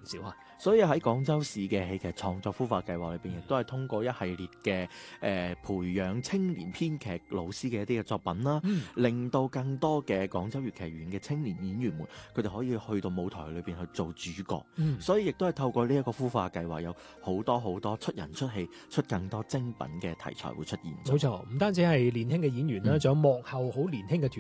少啊。 所以喺廣州市嘅戲劇創作孵化計劃裏邊，亦都係通過一系列嘅培養青年編劇老師嘅一啲嘅作品啦，令到更多嘅廣州粵劇院嘅青年演員們，佢哋可以去到舞台裏邊去做主角。所以亦都係透過呢一個孵化計劃，有好多好多出人出戲、出更多精品嘅題材會出現。 冇錯，唔單止係年輕嘅演員啦，仲有幕後好年輕嘅團